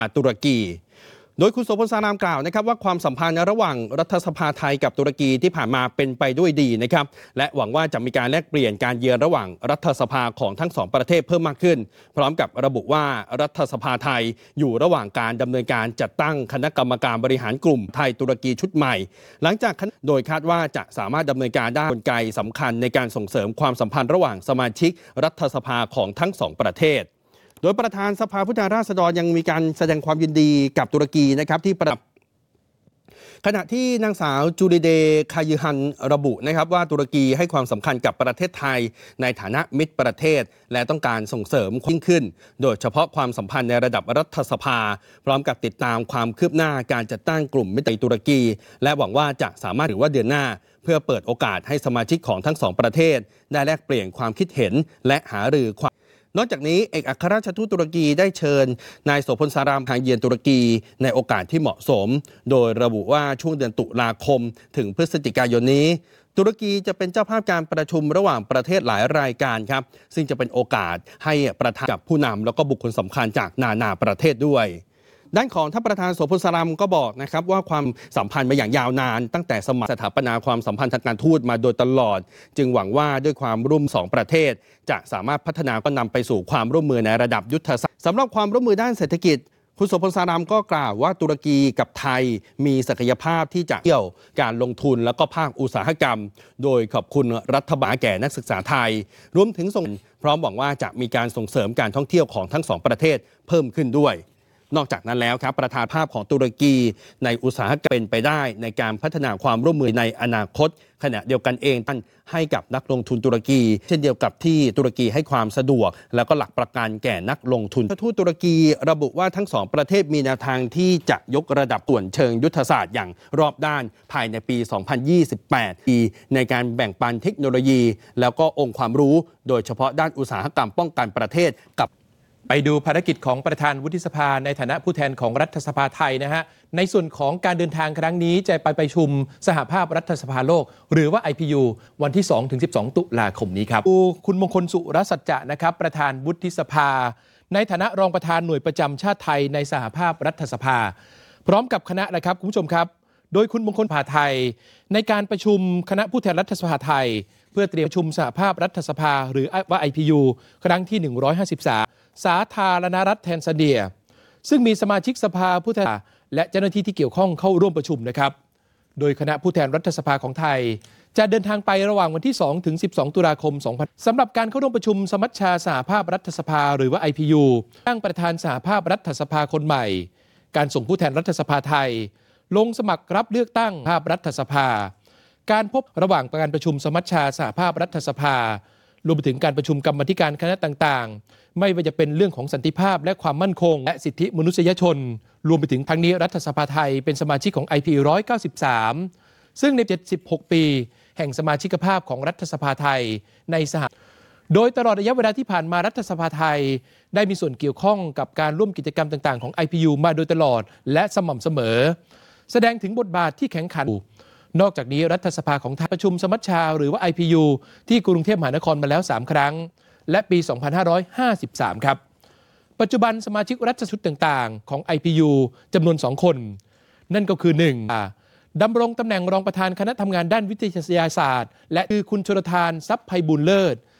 ตุรกีโดยคุณโสพลสารามกล่าวนะครับว่าความสัมพันธ์ระหว่างรัฐสภาไทยกับตุรกีที่ผ่านมาเป็นไปด้วยดีนะครับและหวังว่าจะมีการแลกเปลี่ยนการเยือนระหว่างรัฐสภาของทั้งสองประเทศเพิ่มมากขึ้นพร้อมกับระบุว่ารัฐสภาไทยอยู่ระหว่างการดำเนินการจัดตั้งคณะกรรมการบริหารกลุ่มไทยตุรกีชุดใหม่หลังจากโดยคาดว่าจะสามารถดำเนินการได้กลไกสำคัญในการส่งเสริมความสัมพันธ์ระหว่างสมาชิกรัฐสภาของทั้งสองประเทศโดยประธานสภาผู้แทนราษฎรยังมีการแสดงความยินดีกับตุรกีนะครับที่ขณะที่นางสาวจูริเดคายืฮันระบุนะครับว่าตุรกีให้ความสำคัญกับประเทศไทยในฐานะมิตรประเทศและต้องการส่งเสริมยิ่งขึ้นโดยเฉพาะความสัมพันธ์ในระดับรัฐสภาพร้อมกับติดตามความคืบหน้าการจัดตั้งกลุ่มมิตรตุรกีและหวังว่าจะสามารถหรือว่าเดือนหน้าเพื่อเปิดโอกาสให้สมาชิกของทั้งสองประเทศได้แลกเปลี่ยนความคิดเห็นและหารือนอกจากนี้เอกอัครราชทูตตุรกีได้เชิญนายโสพลสารามทางเยือนตุรกีในโอกาสที่เหมาะสมโดยระบุว่าช่วงเดือนตุลาคมถึงพฤศจิกายนนี้ตุรกีจะเป็นเจ้าภาพการประชุมระหว่างประเทศหลายรายการครับซึ่งจะเป็นโอกาสให้ประธานกับผู้นำแล้วก็บุคคลสำคัญจากนานาประเทศด้วยด้านของท่านประธานโสพลสารามก็บอกนะครับว่าความสัมพันธ์มาอย่างยาวนานตั้งแต่สมัยสถาปนาความสัมพันธ์ทางการทูตมาโดยตลอดจึงหวังว่าด้วยความร่วม2ประเทศจะสามารถพัฒนาก็นำไปสู่ความร่วมมือในระดับยุทธศาสตร์สำหรับความร่วมมือด้านเศรษฐกิจคุณโสพลสารามก็กล่าวว่าตุรกีกับไทยมีศักยภาพที่จะเกี่ยวการลงทุนแล้วก็ภาคอุตสาหกรรมโดยขอบคุณรัฐบาลแก่นักศึกษาไทยรวมถึงส่งพร้อมหวังว่าจะมีการส่งเสริมการท่องเที่ยวของทั้ง2ประเทศเพิ่มขึ้นด้วยนอกจากนั้นแล้วครับประธานภาพของตุรกีในอุตสาหกรรมเป็นไปได้ในการพัฒนาความร่วมมือในอนาคตขณะเดียวกันเองท่านให้กับนักลงทุนตุรกีเช่นเดียวกับที่ตุรกีให้ความสะดวกแล้วก็หลักประกันแก่นักลงทุนทูตตุรกีระบุว่าทั้งสองประเทศมีแนวทางที่จะยกระดับส่วนเชิงยุทธศาสตร์อย่างรอบด้านภายในปี 2028 ในการแบ่งปันเทคโนโลยีแล้วก็องค์ความรู้โดยเฉพาะด้านอุตสาหกรรมป้องกันประเทศกับไปดูภารกิจของประธานวุฒิสภาในฐานะผู้แทนของรัฐสภาไทยนะฮะในส่วนของการเดินทางครั้งนี้จะไปประชุมสหภาพรัฐสภาโลกหรือว่า IPU วันที่ 2-12 ตุลาคมนี้ครับคุณมงคลสุรสัจจะนะครับประธานวุฒิสภาในฐานะรองประธานหน่วยประจำชาติไทยในสหภาพรัฐสภาพร้อมกับคณะนะครับคุณผู้ชมครับโดยคุณมงคลภาไทยในการประชุมคณะผู้แทนรัฐสภาไทยเพื่อเตรียมประชุมสหภาพรัฐสภาหรือว่า IPU ครั้งที่ 153สาธารณรัฐแทนซาเนียซึ่งมีสมาชิกสภาผู้แทนและเจ้าหน้าที่ที่เกี่ยวข้องเข้าร่วมประชุมนะครับโดยคณะผู้แทนรัฐสภาของไทยจะเดินทางไประหว่างวันที่ 2-12 ตุลาคม 2000 สำหรับการเข้าร่วมประชุมสมัชชาสหภาพรัฐสภาหรือว่า IPU ตั้งประธานสหภาพรัฐสภาคนใหม่การส่งผู้แทนรัฐสภาไทยลงสมัครรับเลือกตั้งภาพรัฐสภาการพบระหว่างการประชุมสมัชชาสหภาพรัฐสภารวมไปถึงการประชุมกรรมาธิการคณะต่างๆไม่ว่าจะเป็นเรื่องของสันติภาพและความมั่นคงและสิทธิมนุษยชนรวมไปถึงทั้งนี้รัฐสภาไทยเป็นสมาชิกของ IP 193ซึ่งใน76ปีแห่งสมาชิกภาพของรัฐสภาไทยในสหโดยตลอดระยะเวลาที่ผ่านมารัฐสภาไทยได้มีส่วนเกี่ยวข้องกับการร่วมกิจกรรมต่างๆของ IPU มาโดยตลอดและสม่ำเสมอแสดงถึงบทบาทที่แข็งขันนอกจากนี้รัฐสภาของไทยประชุมสมัชชาหรือว่า IPU ที่กรุงเทพมหานครมาแล้ว3ครั้งและปี 2553 ครับปัจจุบันสมาชิกรัฐชุดต่างๆของ IPU จำนวน2คนนั่นก็คือ 1. ดำรงตำแหน่งรองประธานคณะทำงานด้านวิทยาศาสตร์และคือคุณชลธารทรัพย์ไพบูลย์เลิศ